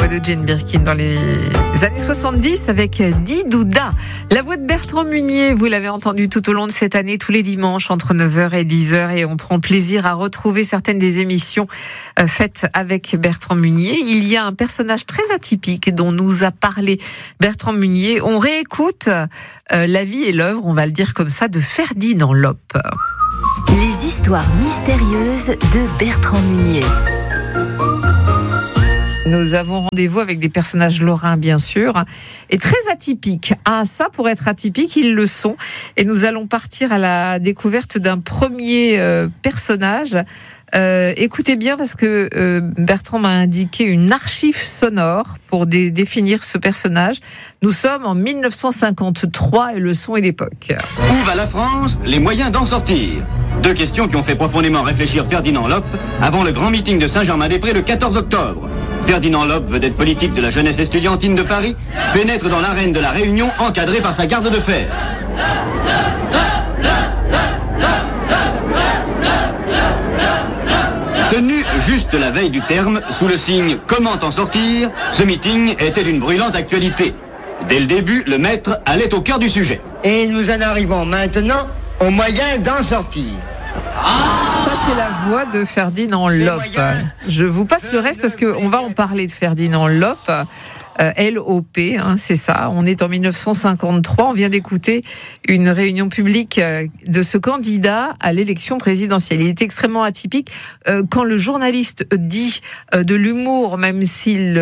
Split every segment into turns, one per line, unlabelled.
voix de Jane Birkin dans les années 70 avec Didouda. La voix de Bertrand Munier, vous l'avez entendu tout au long de cette année, tous les dimanches entre 9h et 10h, et on prend plaisir à retrouver certaines des émissions faites avec Bertrand Munier. Il y a un personnage très atypique dont nous a parlé Bertrand Munier. On réécoute la vie et l'œuvre, on va le dire comme ça, de Ferdinand Loppe.
Les histoires mystérieuses de Bertrand Munier.
Nous avons rendez-vous avec des personnages lorrains, bien sûr, et très atypiques. Ah, ça, pour être atypiques, ils le sont. Et nous allons partir à la découverte d'un premier personnage. Écoutez bien, parce que Bertrand m'a indiqué une archive sonore pour définir ce personnage. Nous sommes en 1953 et le son est d'époque.
Où va la France? Les moyens d'en sortir. Deux questions qui ont fait profondément réfléchir Ferdinand Loppe avant le grand meeting de Saint-Germain-des-Prés le 14 octobre. Ferdinand Loppe, vedette politique de la jeunesse estudiantine de Paris, pénètre dans l'arène de la Réunion encadré par sa garde de fer. Tenu juste la veille du terme, sous le signe « Comment en sortir ?», ce meeting était d'une brûlante actualité. Dès le début, le maître allait au cœur du sujet.
Et nous en arrivons maintenant aux moyens d'en sortir.
Ça, c'est la voix de Ferdinand Loppe. Je vous passe le reste parce qu'on va en parler de Ferdinand Loppe. L-O-P, c'est ça. On est en 1953. On vient d'écouter une réunion publique de ce candidat à l'élection présidentielle. Il est extrêmement atypique. Quand le journaliste dit de l'humour, même s'il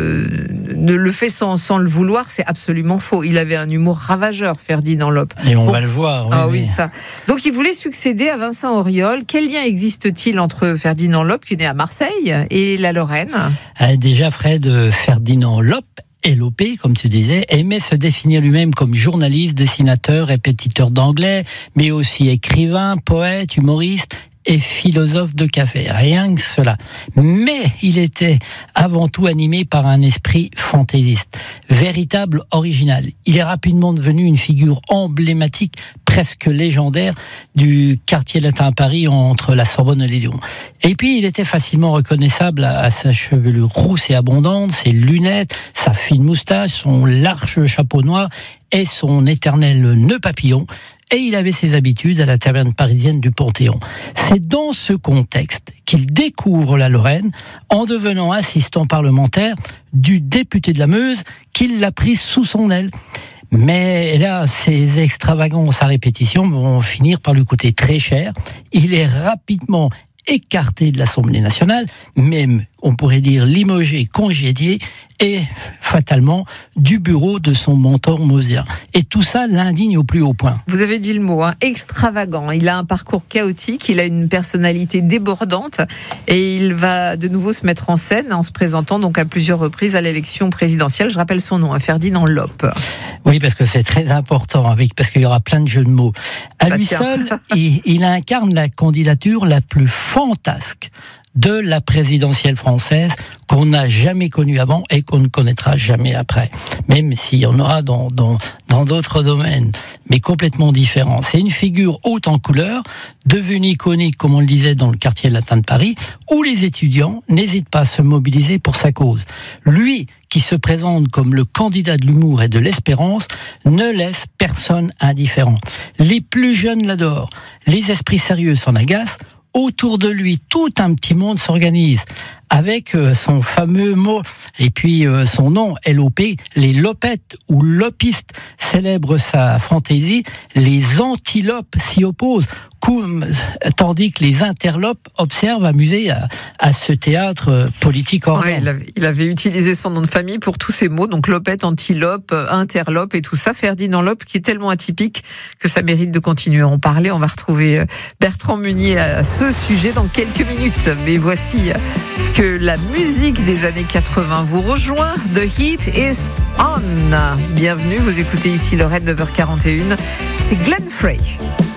ne le fait sans le vouloir, c'est absolument faux. Il avait un humour ravageur, Ferdinand Loppe.
Et on va le voir.
Oui, ça. Donc, il voulait succéder à Vincent Auriol. Quel lien existe-t-il entre Ferdinand Loppe, qui est né à Marseille, et la Lorraine ?
Déjà, Fred, Ferdinand Loppe, L.O.P., comme tu disais, aimait se définir lui-même comme journaliste, dessinateur, répétiteur d'anglais, mais aussi écrivain, poète, humoriste et philosophe de café. Rien que cela. Mais il était avant tout animé par un esprit fantaisiste, véritable original. Il est rapidement devenu une figure emblématique, presque légendaire, du quartier latin à Paris, entre la Sorbonne et les Lions. Et puis, il était facilement reconnaissable à sa chevelure rousse et abondante, ses lunettes, sa fine moustache, son large chapeau noir et son éternel nœud papillon. Et il avait ses habitudes à la taverne parisienne du Panthéon. C'est dans ce contexte qu'il découvre la Lorraine en devenant assistant parlementaire du député de la Meuse qu'il l'a prise sous son aile. Mais là, ces extravagances à répétition vont finir par lui coûter très cher. Il est rapidement écarté de l'Assemblée nationale, même, on pourrait dire, limogé, congédié, et fatalement du bureau de son mentor mosien. Et tout ça l'indigne au plus haut point.
Vous avez dit le mot, extravagant. Il a un parcours chaotique, il a une personnalité débordante, et il va de nouveau se mettre en scène en se présentant donc à plusieurs reprises à l'élection présidentielle. Je rappelle son nom, Ferdinand Loppe.
Oui, parce que c'est très important, parce qu'il y aura plein de jeux de mots. À lui seul, il incarne la candidature la plus fantasque de la présidentielle française qu'on n'a jamais connue avant et qu'on ne connaîtra jamais après. Même s'il y en aura dans d'autres domaines, mais complètement différents. C'est une figure haute en couleur, devenue iconique, comme on le disait, dans le quartier latin de Paris, où les étudiants n'hésitent pas à se mobiliser pour sa cause. Lui, qui se présente comme le candidat de l'humour et de l'espérance, ne laisse personne indifférent. Les plus jeunes l'adorent, les esprits sérieux s'en agacent. Autour de lui, tout un petit monde s'organise avec son fameux mot et puis son nom, L.O.P. Les Lopettes ou Lopistes célèbrent sa fantaisie. Les antilopes s'y opposent, tandis que les interlopes observent amusés à ce théâtre politique hors norme.
Il avait utilisé son nom de famille pour tous ces mots, donc lopette, antilope, interlope et tout ça. Ferdinand Loppe, qui est tellement atypique que ça mérite de continuer à en parler. On va retrouver Bertrand Munier à ce sujet dans quelques minutes. Mais voici que la musique des années 80 vous rejoint. The Heat is on. Bienvenue, vous écoutez ici Lorraine, 9h41. C'est Glenn Frey.